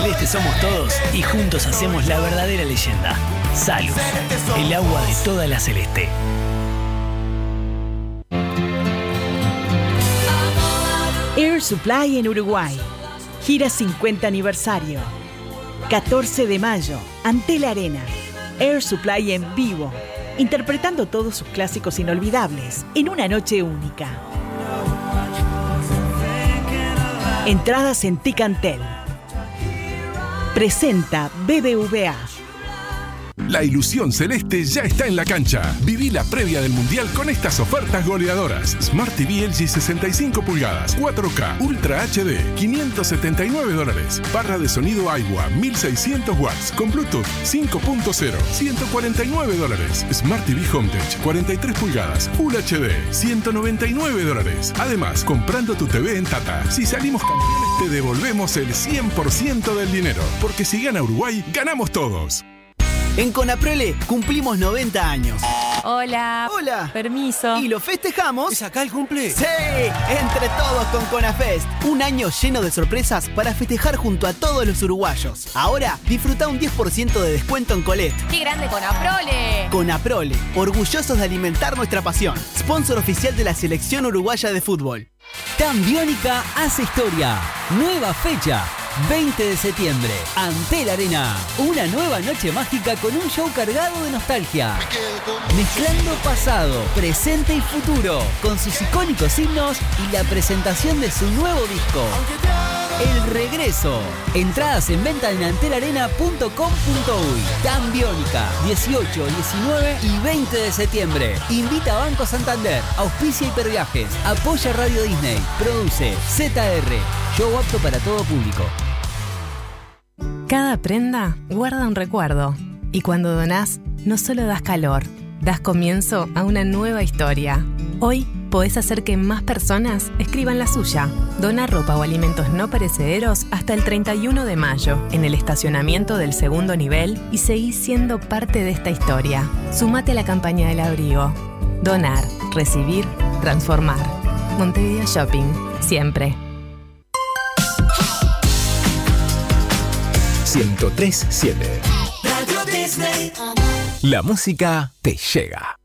Celeste somos todos y juntos hacemos la verdadera leyenda. Salud, el agua de toda la Celeste. Air Supply en Uruguay. Gira 50 aniversario. 14 de mayo, Antel Arena. Air Supply en vivo, interpretando todos sus clásicos inolvidables en una noche única. Entradas en Ticantel. Presenta BBVA. La ilusión celeste ya está en la cancha. Viví la previa del Mundial con estas ofertas goleadoras. Smart TV LG 65 pulgadas, 4K, Ultra HD, $579. Barra de sonido Aiwa, 1600 watts, con Bluetooth 5.0, $149. Smart TV HomeTech, 43 pulgadas, Full HD, $199. Además, comprando tu TV en Tata, si salimos campeones te devolvemos el 100% del dinero. Porque si gana Uruguay, ganamos todos. En Conaprole cumplimos 90 años. Hola. Hola. Permiso. Y lo festejamos. ¿Es acá el cumple? ¡Sí! Entre todos con Conafest. Un año lleno de sorpresas para festejar junto a todos los uruguayos. Ahora, disfruta un 10% de descuento en Colette. ¡Qué grande Conaprole! Conaprole, orgullosos de alimentar nuestra pasión. Sponsor oficial de la Selección Uruguaya de Fútbol. TAM Biónica hace historia. Nueva fecha. 20 de septiembre, Antel Arena. Una nueva noche mágica con un show cargado de nostalgia. Mezclando pasado, presente y futuro, con sus icónicos himnos y la presentación de su nuevo disco. El regreso. Entradas en venta en antelarena.com.uy. TAM Biónica, 18, 19 y 20 de septiembre. Invita a Banco Santander, auspicia Hiperviajes, apoya Radio Disney, produce ZR. Show apto para todo público. Cada prenda guarda un recuerdo. Y cuando donás, no solo das calor, das comienzo a una nueva historia. Hoy podés hacer que más personas escriban la suya. Dona ropa o alimentos no perecederos hasta el 31 de mayo en el estacionamiento del segundo nivel y seguís siendo parte de esta historia. Sumate a la campaña del abrigo. Donar, recibir, transformar. Montevideo Shopping, siempre. 103.7. La música te llega.